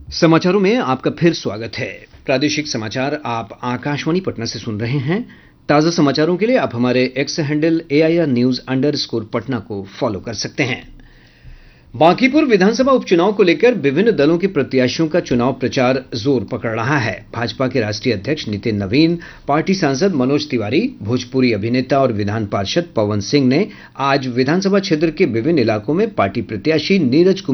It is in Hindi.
समाचारों में आपका फिर स्वागत है। प्रादेशिक समाचार आप आकाशवाणी पटना से सुन रहे हैं। ताज़ा समाचारों के लिए आप हमारे एक्स हैंडल AIR News_पटना को फॉलो कर सकते हैं। बांकीपुर विधानसभा उपचुनाव को लेकर विभिन्न दलों के प्रत्याशियों का चुनाव प्रचार जोर पकड़ रहा है। भाजपा के राष्ट्रीय अध्यक्ष नितिन नवीन, पार्टी सांसद मनोज तिवारी, भोजपुरी अभिनेता और विधान पार्षद पवन सिंह ने आज विधानसभा क्षेत्र के विभिन्न इलाकों में पार्टी प्रत्याशी नीरज कुमार